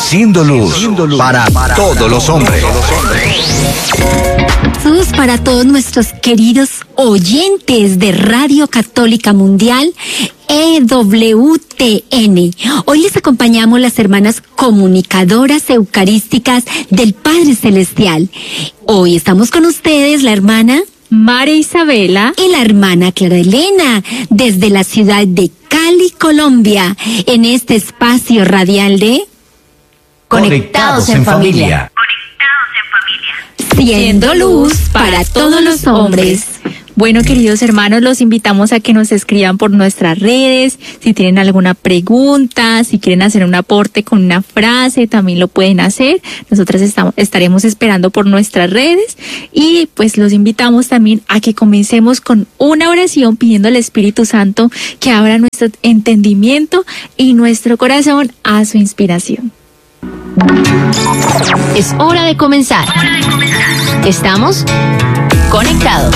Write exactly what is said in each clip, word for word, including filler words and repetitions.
Siendo luz para todos los hombres. Jesús, para todos nuestros queridos oyentes de Radio Católica Mundial, E W T N. Hoy les acompañamos las hermanas comunicadoras eucarísticas del Padre Celestial. Hoy estamos con ustedes la hermana María Isabela y la hermana Clara Elena, desde la ciudad de Cali, Colombia, en este espacio radial de Conectados en Familia. Siendo luz para todos los hombres. Bueno, queridos hermanos, los invitamos a que nos escriban por nuestras redes. Si tienen alguna pregunta, si quieren hacer un aporte con una frase, también lo pueden hacer. Nosotras estamos, estaremos esperando por nuestras redes. Y pues los invitamos también a que comencemos con una oración pidiendo al Espíritu Santo que abra nuestro entendimiento y nuestro corazón a su inspiración. Es hora de comenzar. Estamos conectados.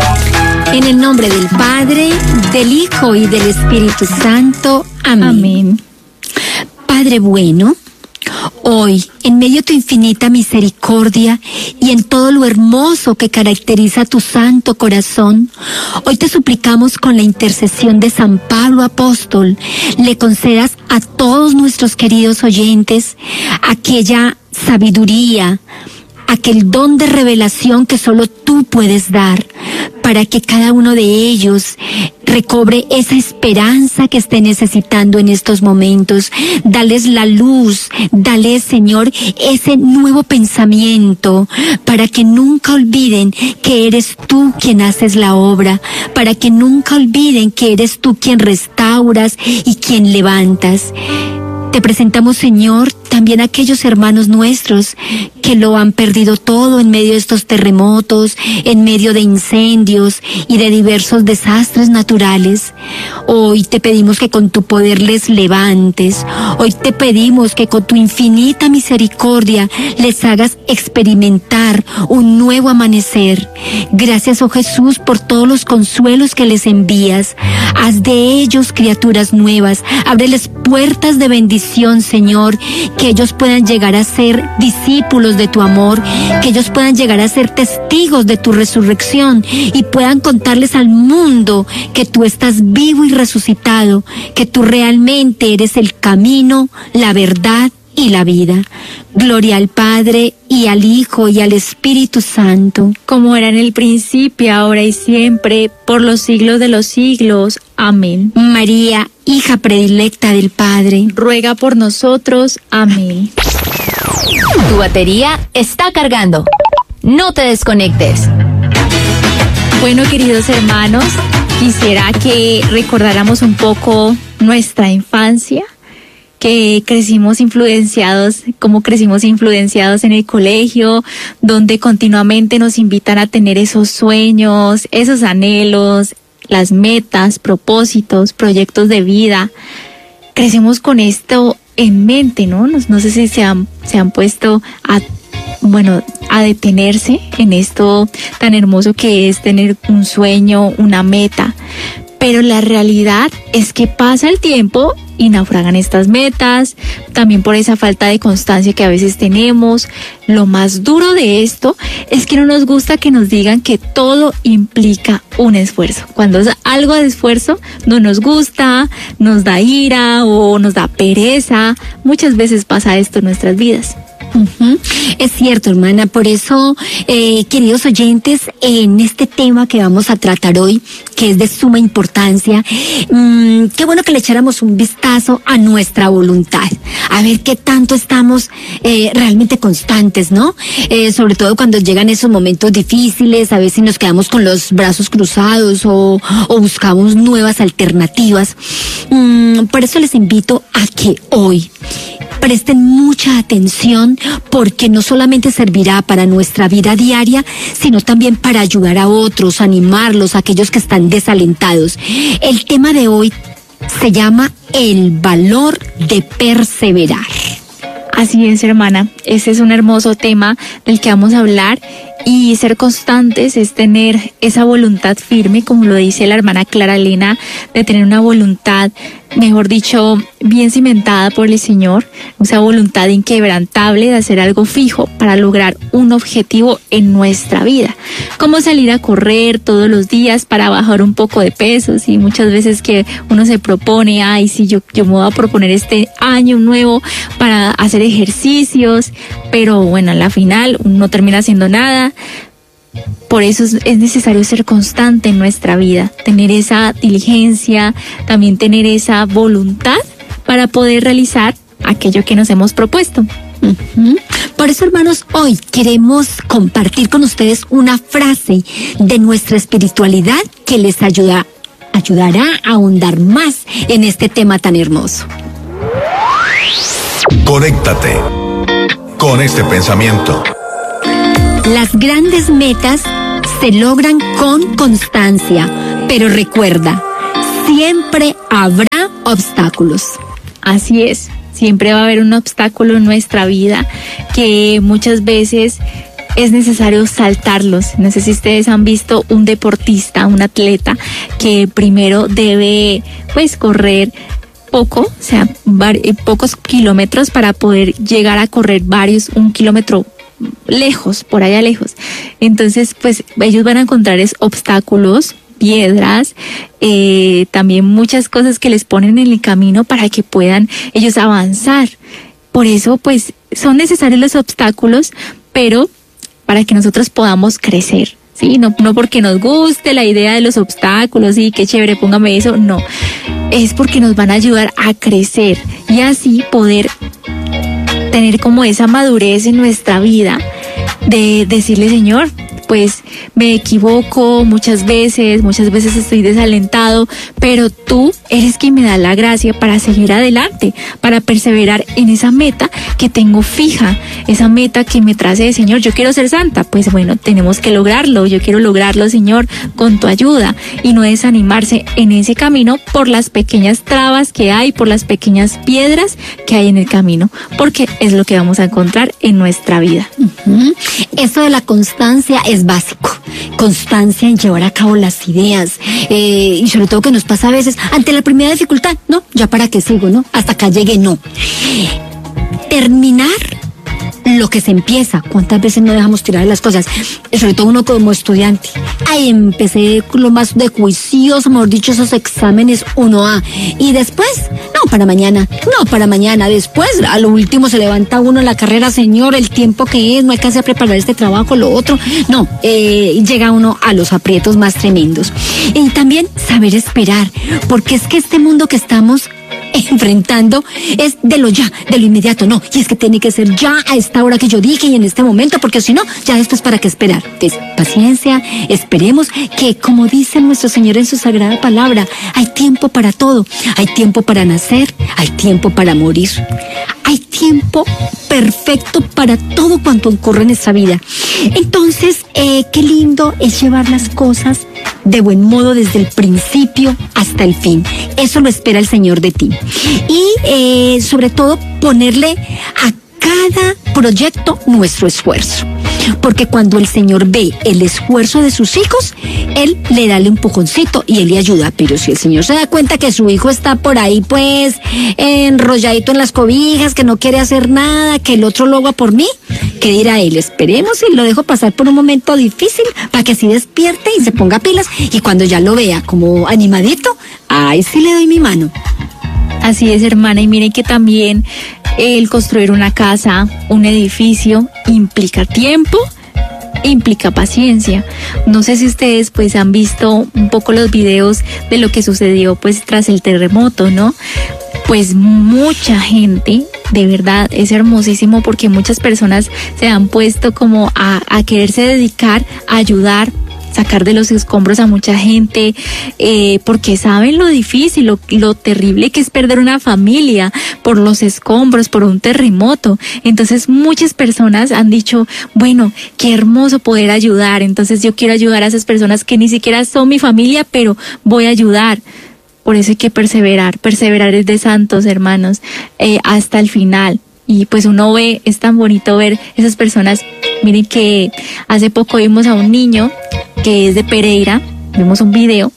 En el nombre del Padre, del Hijo y del Espíritu Santo. Amén. Amén. Padre bueno, hoy, en medio de tu infinita misericordia y en todo lo hermoso que caracteriza tu santo corazón, hoy te suplicamos con la intercesión de San Pablo Apóstol, le concedas a todos nuestros queridos oyentes aquella sabiduría, aquel don de revelación que solo tú puedes dar, para que cada uno de ellos recobre esa esperanza que esté necesitando en estos momentos. Dales la luz, dales, Señor, ese nuevo pensamiento, para que nunca olviden que eres tú quien haces la obra, para que nunca olviden que eres tú quien restauras y quien levantas. Te presentamos, Señor, también a aquellos hermanos nuestros que lo han perdido todo en medio de estos terremotos, en medio de incendios y de diversos desastres naturales. Hoy te pedimos que con tu poder les levantes. Hoy te pedimos que con tu infinita misericordia les hagas experimentar un nuevo amanecer. Gracias, oh Jesús, por todos los consuelos que les envías. Haz de ellos criaturas nuevas. Ábreles puertas de bendición, Señor, que ellos puedan llegar a ser discípulos de tu amor, que ellos puedan llegar a ser testigos de tu resurrección y puedan contarles al mundo que tú estás vivo y resucitado, que tú realmente eres el camino, la verdad y la vida. Gloria al Padre y al Hijo y al Espíritu Santo, como era en el principio, ahora y siempre, por los siglos de los siglos. Amén. María, hija predilecta del Padre, ruega por nosotros. Amén. Tu batería está cargando. No te desconectes. Bueno, queridos hermanos, quisiera que recordáramos un poco nuestra infancia, que crecimos influenciados, como crecimos influenciados en el colegio, donde continuamente nos invitan a tener esos sueños, esos anhelos, las metas, propósitos, proyectos de vida. Crecemos con esto en mente, ¿no? No, no sé si se han, se han puesto a, bueno, a detenerse en esto tan hermoso que es tener un sueño, una meta. Pero la realidad es que pasa el tiempo y naufragan estas metas, también por esa falta de constancia que a veces tenemos. Lo más duro de esto es que no nos gusta que nos digan que todo implica un esfuerzo. Cuando es algo de esfuerzo, no nos gusta, nos da ira o nos da pereza. Muchas veces pasa esto en nuestras vidas. Uh-huh. Es cierto, hermana, por eso, eh, queridos oyentes, en este tema que vamos a tratar hoy, que es de suma importancia, mmm, qué bueno que le echáramos un vistazo a nuestra voluntad, a ver qué tanto estamos eh, realmente constantes, ¿no? Eh, sobre todo cuando llegan esos momentos difíciles, a veces nos quedamos con los brazos cruzados o, o buscamos nuevas alternativas. Mm, por eso les invito a que hoy presten mucha atención, porque no solamente servirá para nuestra vida diaria, sino también para ayudar a otros, animarlos, a aquellos que están desalentados. El tema de hoy se llama el valor de perseverar. Así es, hermana. Ese es un hermoso tema del que vamos a hablar Y ser constantes es tener esa voluntad firme, como lo dice la hermana Clara Elena, de tener una voluntad, mejor dicho, bien cimentada por el Señor, esa voluntad inquebrantable de hacer algo fijo para lograr un objetivo en nuestra vida. Como salir a correr todos los días para bajar un poco de peso, y muchas veces que uno se propone, ay, sí, yo, yo me voy a proponer este año nuevo para hacer ejercicios, pero bueno, a la final uno no termina haciendo nada. Por eso es, es necesario ser constante en nuestra vida, tener esa diligencia, también tener esa voluntad para poder realizar aquello que nos hemos propuesto. Uh-huh. Por eso, hermanos, hoy queremos compartir con ustedes una frase de nuestra espiritualidad que les ayuda, ayudará a ahondar más en este tema tan hermoso. Conéctate con este pensamiento. Las grandes metas se logran con constancia, pero recuerda, siempre habrá obstáculos. Así es, siempre va a haber un obstáculo en nuestra vida que muchas veces es necesario saltarlos. No sé si ustedes han visto un deportista, un atleta que primero debe pues correr poco, o sea, pocos kilómetros para poder llegar a correr varios, un kilómetro lejos, por allá lejos. Entonces, pues ellos van a encontrar es, obstáculos, piedras, eh, también muchas cosas que les ponen en el camino para que puedan ellos avanzar. Por eso, pues, son necesarios los obstáculos, pero para que nosotros podamos crecer. Sí, no, no porque nos guste la idea de los obstáculos, sí, qué chévere, póngame eso, no. Es porque nos van a ayudar a crecer y así poder tener como esa madurez en nuestra vida de decirle, Señor, pues me equivoco muchas veces, muchas veces estoy desalentado, pero tú eres quien me da la gracia para seguir adelante, para perseverar en esa meta que tengo fija, esa meta que me trace, Señor, yo quiero ser santa, pues bueno, tenemos que lograrlo, yo quiero lograrlo, Señor, con tu ayuda, y no desanimarse en ese camino por las pequeñas trabas que hay, por las pequeñas piedras que hay en el camino, porque es lo que vamos a encontrar en nuestra vida. Uh-huh. Eso de la constancia es básico, constancia en llevar a cabo las ideas, eh, y sobre todo que nos pasa a veces ante la primera dificultad, no, ya para qué sigo, no, hasta acá llegué, no. Terminar lo que se empieza, cuántas veces no dejamos tirar las cosas, sobre todo uno como estudiante. Ay, empecé lo más de juicioso, mejor dicho, esos exámenes uno A, y después, no, para mañana, no, para mañana, después, a lo último se levanta uno en la carrera, Señor, el tiempo que es, no alcancé a preparar este trabajo, lo otro, no, eh, llega uno a los aprietos más tremendos. Y también saber esperar, porque es que este mundo que estamos enfrentando es de lo ya, de lo inmediato, no, y es que tiene que ser ya a esta hora que yo dije y en este momento, porque si no, ya después para qué esperar. Entonces, paciencia, esperemos que, como dice nuestro Señor en su sagrada palabra, hay tiempo para todo, hay tiempo para nacer, hay tiempo para morir, hay tiempo perfecto para todo cuanto ocurre en nuestra vida. Entonces, eh, qué lindo es llevar las cosas de buen modo desde el principio hasta el fin. Eso lo espera el Señor de ti. Y eh, sobre todo ponerle a cada proyecto nuestro esfuerzo. Porque cuando el Señor ve el esfuerzo de sus hijos, Él le da el empujoncito y Él le ayuda. Pero si el Señor se da cuenta que su hijo está por ahí, pues, enrolladito en las cobijas, que no quiere hacer nada, que el otro lo haga por mí, ¿qué dirá Él? Esperemos y lo dejo pasar por un momento difícil para que así despierte y se ponga pilas. Y cuando ya lo vea como animadito, ahí sí le doy mi mano. Así es, hermana, y miren que también el construir una casa, un edificio, implica tiempo, implica paciencia. No sé si ustedes pues han visto un poco los videos de lo que sucedió pues tras el terremoto, ¿no? Pues mucha gente, de verdad, es hermosísimo porque muchas personas se han puesto como a, a quererse dedicar a ayudar, sacar de los escombros a mucha gente, eh, porque saben lo difícil, lo, lo terrible que es perder una familia por los escombros, por un terremoto. Entonces muchas personas han dicho, bueno, qué hermoso poder ayudar, entonces yo quiero ayudar a esas personas que ni siquiera son mi familia, pero voy a ayudar. Por eso hay que perseverar, perseverar es de santos, hermanos, eh, hasta el final. Y pues uno ve, es tan bonito ver esas personas Miren que hace poco vimos a un niño que es de Pereira, vimos un video,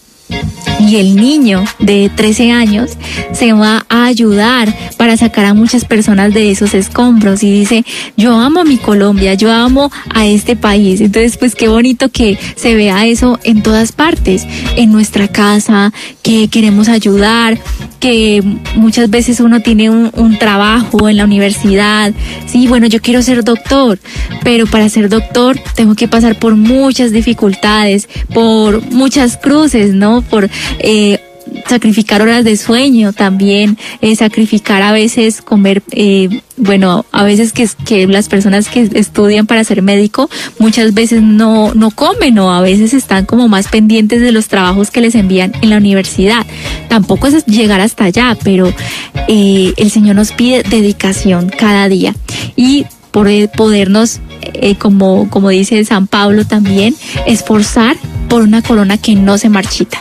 y el niño de trece años se va a ayudar para sacar a muchas personas de esos escombros y dice, yo amo a mi Colombia, yo amo a este país. Entonces, pues qué bonito que se vea eso en todas partes, en nuestra casa, que queremos ayudar, que muchas veces uno tiene un, un trabajo en la universidad. Sí, bueno, yo quiero ser doctor, pero para ser doctor tengo que pasar por muchas dificultades, por muchas cruces, ¿no? Por eh, sacrificar horas de sueño también, eh, sacrificar a veces comer, eh, bueno, a veces que, que las personas que estudian para ser médico muchas veces no, no comen, o a veces están como más pendientes de los trabajos que les envían en la universidad. Tampoco es llegar hasta allá, pero eh, el Señor nos pide dedicación cada día y por podernos, eh, como, como dice San Pablo también, esforzar por una corona que no se marchita.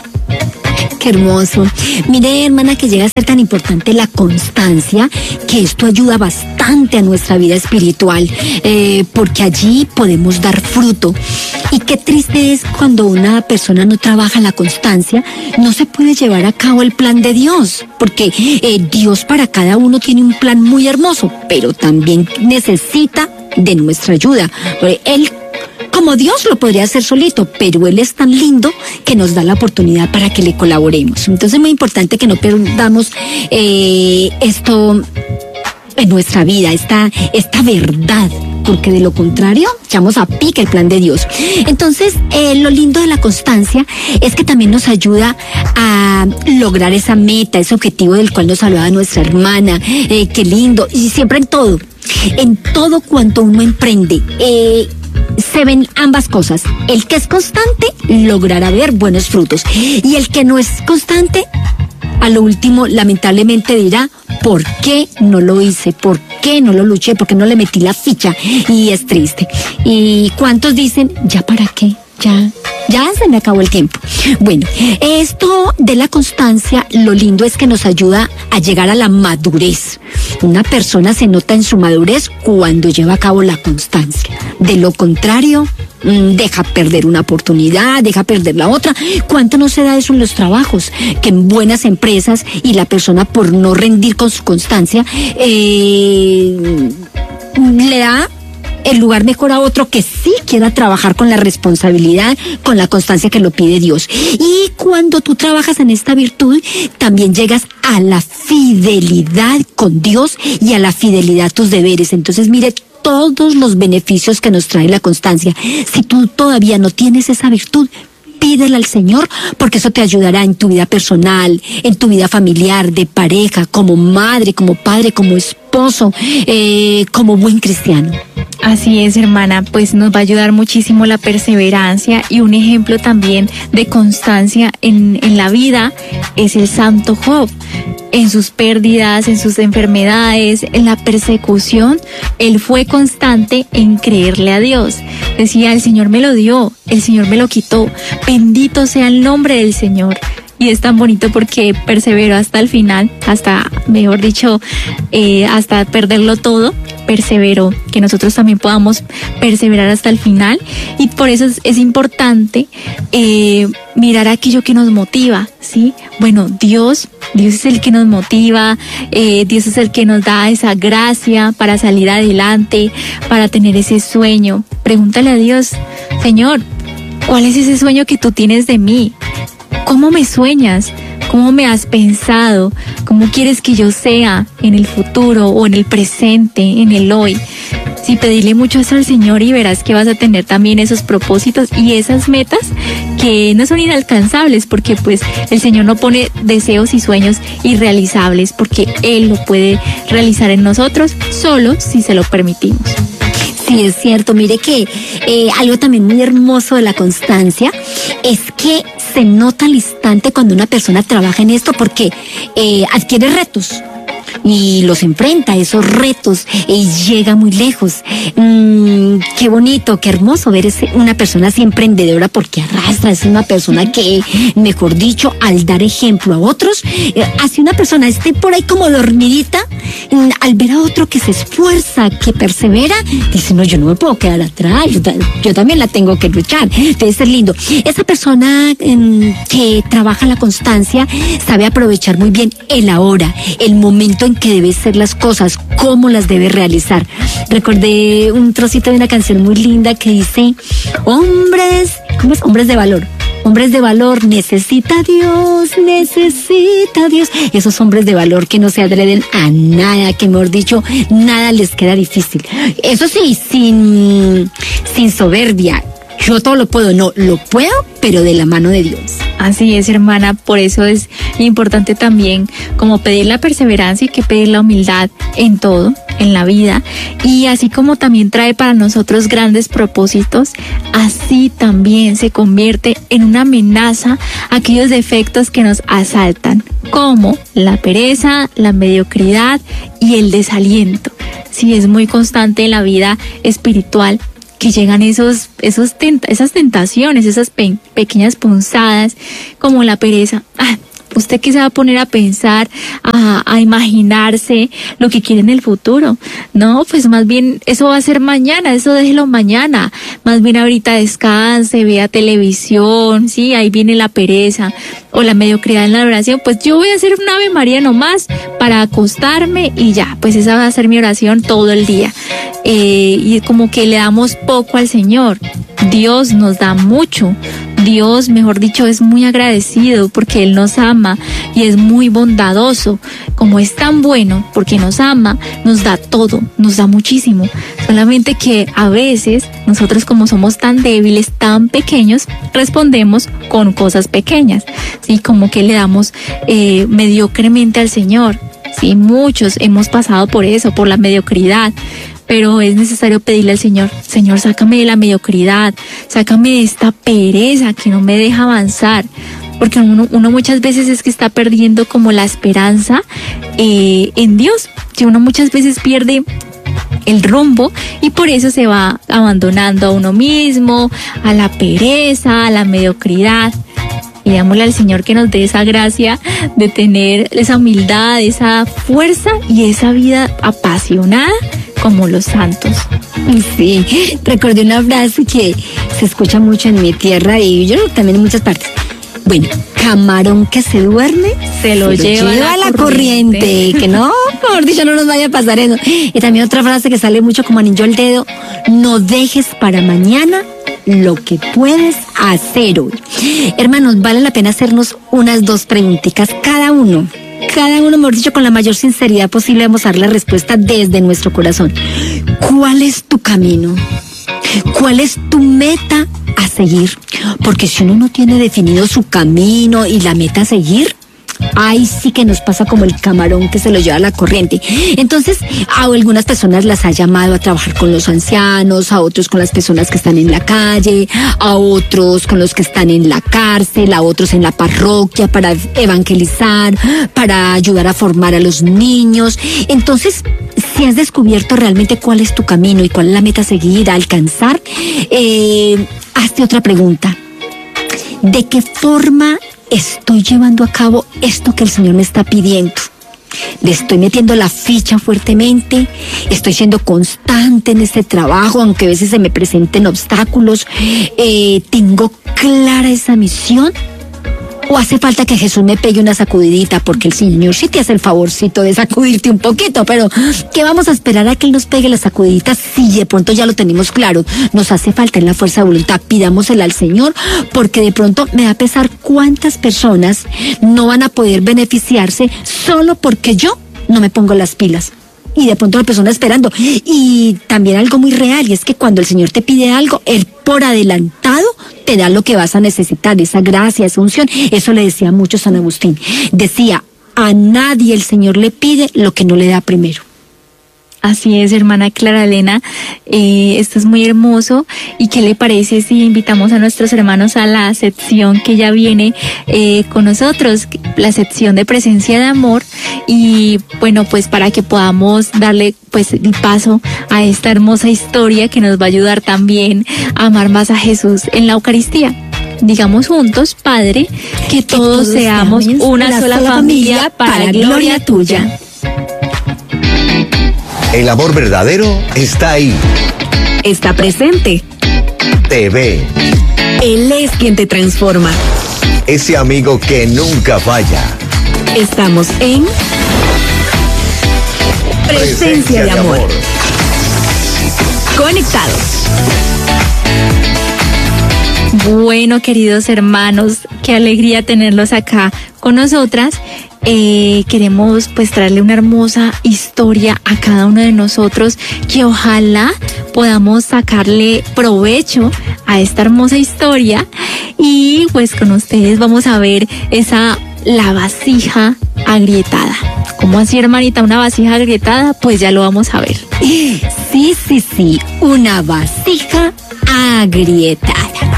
Qué hermoso. Mire, hermana, que llega a ser tan importante la constancia, que esto ayuda bastante a nuestra vida espiritual, eh, porque allí podemos dar fruto. Y qué triste es cuando una persona no trabaja la constancia, no se puede llevar a cabo el plan de Dios, porque eh, Dios para cada uno tiene un plan muy hermoso, pero también necesita de nuestra ayuda. Él, como Dios, lo podría hacer solito, pero Él es tan lindo que nos da la oportunidad para que le colaboremos. Entonces es muy importante que no perdamos eh, esto en nuestra vida, esta, esta verdad, porque de lo contrario echamos a pique el plan de Dios. Entonces, eh, lo lindo de la constancia es que también nos ayuda a lograr esa meta, ese objetivo del cual nos hablaba nuestra hermana. Eh, qué lindo. Y siempre en todo, en todo cuanto uno emprende, eh, se ven ambas cosas. El que es constante logrará ver buenos frutos, y el que no es constante, a lo último, lamentablemente dirá, ¿por qué no lo hice? ¿Por qué no lo luché? ¿Por qué no le metí la ficha? Y es triste. ¿Y cuántos dicen, ya para qué? Ya, ya se me acabó el tiempo. Bueno, esto de la constancia, lo lindo es que nos ayuda a llegar a la madurez. Una persona se nota en su madurez cuando lleva a cabo la constancia. De lo contrario, deja perder una oportunidad, deja perder la otra. ¿Cuánto no se da eso en los trabajos? Que en buenas empresas, y la persona, por no rendir con su constancia, eh, le da el lugar mejor a otro que sí quiera trabajar con la responsabilidad, con la constancia que lo pide Dios. Y cuando tú trabajas en esta virtud, también llegas a la fidelidad con Dios y a la fidelidad a tus deberes. Entonces, mire todos los beneficios que nos trae la constancia. Si tú todavía no tienes esa virtud, pídela al Señor, porque eso te ayudará en tu vida personal, en tu vida familiar, de pareja, como madre, como padre, como esposo, eh, como buen cristiano. Así es, hermana, pues nos va a ayudar muchísimo la perseverancia, y un ejemplo también de constancia en, en la vida es el santo Job. En sus pérdidas, en sus enfermedades, en la persecución, él fue constante en creerle a Dios. Decía, el Señor me lo dio, el Señor me lo quitó, bendito sea el nombre del Señor. Y es tan bonito porque perseveró hasta el final, hasta, mejor dicho, eh, hasta perderlo todo, perseveró, que nosotros también podamos perseverar hasta el final. Y por eso es, es importante eh, mirar aquello que nos motiva, ¿sí? Bueno, Dios, Dios es el que nos motiva, eh, Dios es el que nos da esa gracia para salir adelante, para tener ese sueño. Pregúntale a Dios, Señor, ¿cuál es ese sueño que tú tienes de mí? ¿Cómo me sueñas? ¿Cómo me has pensado? ¿Cómo quieres que yo sea en el futuro o en el presente, en el hoy? Sí, pedirle mucho eso al Señor y verás que vas a tener también esos propósitos y esas metas que no son inalcanzables, porque pues el Señor no pone deseos y sueños irrealizables, porque Él lo puede realizar en nosotros solo si se lo permitimos. Sí, es cierto. Mire que eh, algo también muy hermoso de la constancia es que se nota al instante cuando una persona trabaja en esto, porque eh, adquiere retos. y los enfrenta a esos retos y llega muy lejos. Mm, qué bonito, qué hermoso ver ese, una persona así emprendedora, porque arrastra, es una persona que, mejor dicho, al dar ejemplo a otros, eh, hace una persona esté por ahí como dormidita, mm, al ver a otro que se esfuerza, que persevera, dice, no, yo no me puedo quedar atrás, yo, yo también la tengo que luchar. Debe ser lindo. Esa persona eh, que trabaja la constancia sabe aprovechar muy bien el ahora, el momento en que debe ser las cosas, cómo las debe realizar. Recordé un trocito de una canción muy linda que dice, hombres, ¿cómo es? Hombres de valor. Hombres de valor, necesita Dios, necesita Dios. Esos hombres de valor que no se adreden a nada, que mejor dicho, nada les queda difícil. Eso sí, sin, sin soberbia. Yo todo lo puedo, no, lo puedo, pero de la mano de Dios. Así es, hermana, por eso es importante también como pedir la perseverancia y que pedir la humildad en todo, en la vida, y así como también trae para nosotros grandes propósitos, así también se convierte en una amenaza a aquellos defectos que nos asaltan, como la pereza, la mediocridad y el desaliento. Sí, es muy constante en la vida espiritual que llegan esos, esos tenta, esas tentaciones, esas pe- pequeñas punzadas, como la pereza. Ah, ¿usted qué se va a poner a pensar, a, a imaginarse lo que quiere en el futuro? No, pues más bien eso va a ser mañana, eso déjelo mañana. Más bien ahorita descanse, vea televisión, sí, ahí viene la pereza o la mediocridad en la oración. Pues yo voy a hacer un Ave María nomás para acostarme y ya, pues esa va a ser mi oración todo el día. Eh, y como que le damos poco al Señor. Dios nos da mucho. Dios, mejor dicho, es muy agradecido porque Él nos ama y es muy bondadoso. Como es tan bueno porque nos ama, nos da todo, nos da muchísimo. Solamente que a veces nosotros, como somos tan débiles, tan pequeños, respondemos con cosas pequeñas, ¿sí? Como que le damos eh, mediocremente al Señor. Sí, muchos hemos pasado por eso, por la mediocridad. Pero es necesario pedirle al Señor, Señor, sácame de la mediocridad, sácame de esta pereza que no me deja avanzar, porque uno, uno muchas veces es que está perdiendo como la esperanza eh, en Dios, que uno muchas veces pierde el rumbo y por eso se va abandonando a uno mismo, a la pereza, a la mediocridad. Y dámosle al Señor que nos dé esa gracia de tener esa humildad, esa fuerza y esa vida apasionada como los santos. Sí, recordé una frase que se escucha mucho en mi tierra y yo también en muchas partes. Bueno, camarón que se duerme, se lo, se lo lleva, lleva a la corriente. corriente. Que no, por dicho, no nos vaya a pasar eso. Y también otra frase que sale mucho como anillo al dedo, no dejes para mañana lo que puedes hacer hoy. Hermanos, vale la pena hacernos unas dos preguntitas cada uno. Cada uno, mejor dicho, con la mayor sinceridad posible, vamos a dar la respuesta desde nuestro corazón. ¿Cuál es tu camino? ¿Cuál es tu meta a seguir? Porque si uno no tiene definido su camino y la meta a seguir, ahí sí que nos pasa como el camarón que se lo lleva a la corriente. Entonces, a algunas personas las ha llamado a trabajar con los ancianos, a otros con las personas que están en la calle, a otros con los que están en la cárcel, a otros en la parroquia para evangelizar, para ayudar a formar a los niños. Entonces, si has descubierto realmente cuál es tu camino y cuál es la meta a seguir, a alcanzar, eh, hazte otra pregunta. ¿De qué forma estoy llevando a cabo esto que el Señor me está pidiendo? Le estoy metiendo la ficha fuertemente, estoy siendo constante en este trabajo, aunque a veces se me presenten obstáculos. Eh, ¿tengo clara esa misión? ¿O hace falta que Jesús me pegue una sacudidita? Porque el Señor sí te hace el favorcito de sacudirte un poquito, pero ¿qué vamos a esperar a que Él nos pegue la sacudidita si de pronto ya lo tenemos claro? Nos hace falta en la fuerza de voluntad, pidámosela al Señor, porque de pronto me va a pesar cuántas personas no van a poder beneficiarse solo porque yo no me pongo las pilas. Y de pronto la persona esperando. Y también algo muy real, y es que cuando el Señor te pide algo, Él por adelantado te da lo que vas a necesitar, esa gracia, esa unción. Eso le decía mucho San Agustín. Decía, a nadie el Señor le pide lo que no le da primero. Así es, hermana Clara Elena, eh, esto es muy hermoso. ¿Y qué le parece si invitamos a nuestros hermanos a la sección que ya viene eh, con nosotros, la sección de presencia de amor? Y bueno, pues para que podamos darle pues el paso a esta hermosa historia que nos va a ayudar también a amar más a Jesús en la Eucaristía. Digamos juntos, Padre, que, que todos, todos seamos una, una sola, sola familia para, para gloria tuya. El amor verdadero está ahí. Está presente. Te ve. Él es quien te transforma. Ese amigo que nunca falla. Estamos en Presencia, Presencia de, amor. de amor. Conectados. Bueno, queridos hermanos, qué alegría tenerlos acá con nosotras. Eh, queremos pues traerle una hermosa historia a cada uno de nosotros, que ojalá podamos sacarle provecho a esta hermosa historia. Y pues con ustedes vamos a ver esa, la vasija agrietada. ¿Cómo así, hermanita, una vasija agrietada? Pues ya lo vamos a ver. Sí, sí, sí, una vasija agrietada.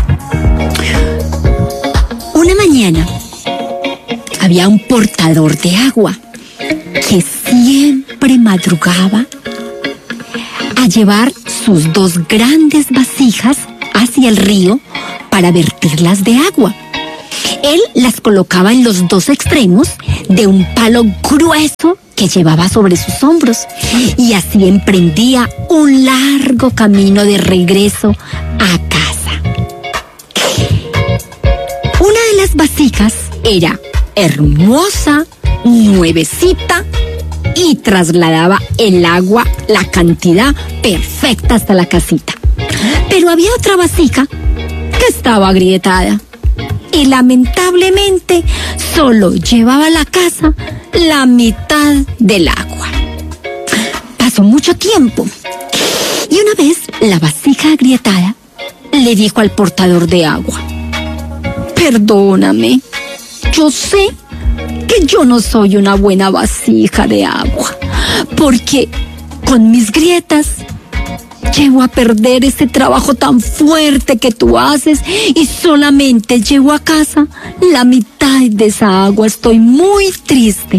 Una mañana había un portador de agua que siempre madrugaba a llevar sus dos grandes vasijas hacia el río para vertirlas de agua. Él las colocaba en los dos extremos de un palo grueso que llevaba sobre sus hombros, y así emprendía un largo camino de regreso a casa. Una de las vasijas era hermosa, nuevecita, y trasladaba el agua, la cantidad perfecta hasta la casita. Pero había otra vasija que estaba agrietada y lamentablemente solo llevaba a la casa la mitad del agua. Pasó mucho tiempo y una vez la vasija agrietada le dijo al portador de agua: perdóname, yo sé que yo no soy una buena vasija de agua, porque con mis grietas llevo a perder ese trabajo tan fuerte que tú haces y solamente llevo a casa la mitad de esa agua. Estoy muy triste.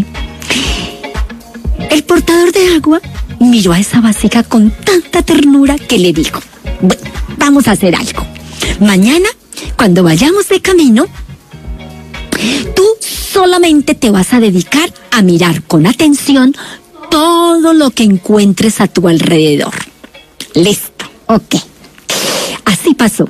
El portador de agua miró a esa vasija con tanta ternura que le dijo: bueno, vamos a hacer algo. Mañana, cuando vayamos de camino, tú solamente te vas a dedicar a mirar con atención todo lo que encuentres a tu alrededor. Listo, ok. Así pasó.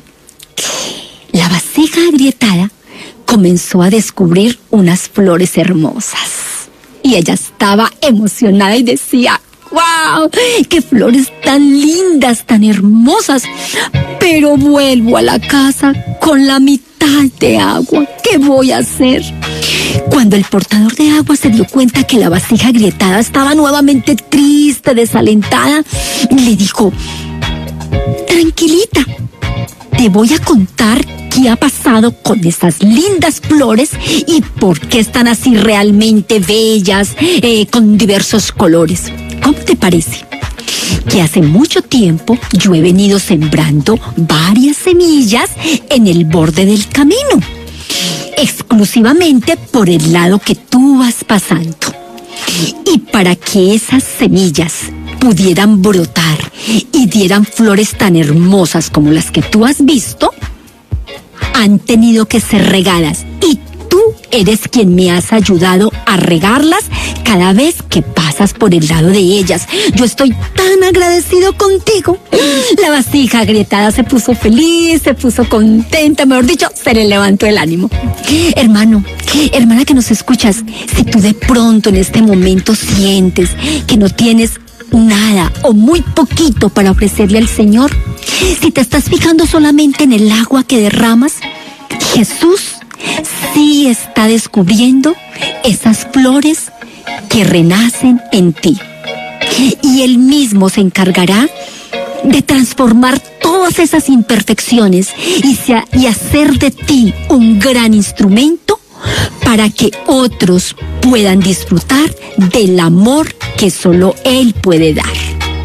La vasija agrietada comenzó a descubrir unas flores hermosas. Y ella estaba emocionada y decía: ¡wow! ¡Qué flores tan lindas, tan hermosas! Pero vuelvo a la casa con la mitad de agua. ¿Qué voy a hacer? Cuando el portador de agua se dio cuenta que la vasija agrietada estaba nuevamente triste, desalentada, le dijo: tranquilita, te voy a contar qué ha pasado con esas lindas flores y por qué están así realmente bellas, eh, con diversos colores. ¿Cómo te parece? Que hace mucho tiempo yo he venido sembrando varias semillas en el borde del camino, exclusivamente por el lado que tú vas pasando. Y para que esas semillas pudieran brotar y dieran flores tan hermosas como las que tú has visto, han tenido que ser regadas, y tú eres quien me has ayudado a regarlas cada vez que pasas por el lado de ellas. Yo estoy tan agradecido contigo. La vasija agrietada se puso feliz, se puso contenta, mejor dicho, se le levantó el ánimo. Hermano, hermana que nos escuchas, si tú de pronto en este momento sientes que no tienes nada o muy poquito para ofrecerle al Señor, si te estás fijando solamente en el agua que derramas, Jesús sí está descubriendo esas flores que renacen en ti. Y Él mismo se encargará de transformar todas esas imperfecciones y, sea, y hacer de ti un gran instrumento para que otros puedan disfrutar del amor que solo Él puede dar.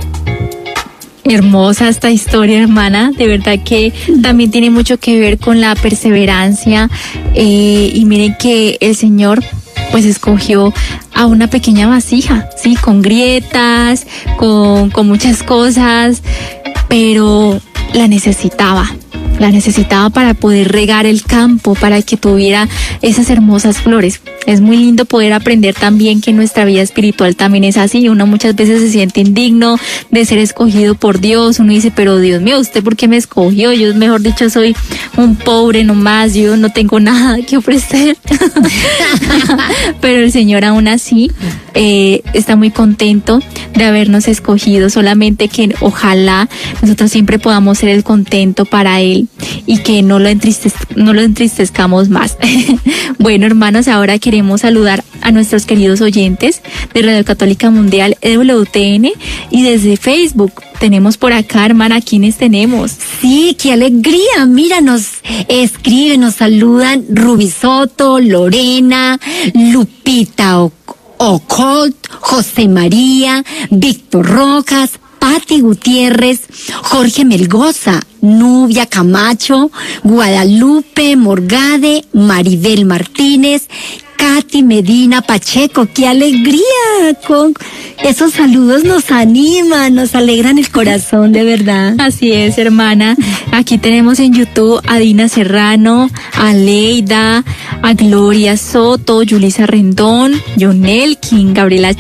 Hermosa esta historia, hermana. De verdad que también tiene mucho que ver con la perseverancia. Eh, y miren que el Señor pues escogió a una pequeña vasija, sí, con grietas, con, con muchas cosas, pero la necesitaba. La necesitaba para poder regar el campo, para que tuviera esas hermosas flores. Es muy lindo poder aprender también que nuestra vida espiritual también es así. Uno muchas veces se siente indigno de ser escogido por Dios. Uno dice, pero Dios mío, ¿usted por qué me escogió? Yo, mejor dicho, soy un pobre nomás, yo no tengo nada que ofrecer. Pero el Señor aún así eh, está muy contento de habernos escogido, solamente que ojalá nosotros siempre podamos ser el contento para Él y que no lo, entristez, no lo entristezcamos más. Bueno, hermanos, ahora queremos saludar a nuestros queridos oyentes de Radio Católica Mundial E W T N y desde Facebook. Tenemos por acá, hermana, ¿quiénes tenemos? Sí, qué alegría. Mira, nos escriben, nos saludan Ruby Soto, Lorena, Lupita Ocot, José María, Víctor Rojas, Pati Gutiérrez, Jorge Melgoza, Nubia Camacho, Guadalupe Morgade, Maribel Martínez, Katy Medina Pacheco. ¡Qué alegría! Con esos saludos nos animan, nos alegran el corazón, de verdad. Así es, hermana. Aquí tenemos en YouTube a Dina Serrano, a Leida, a Gloria Soto, Yulisa Rendón, John Elkin, Gabriela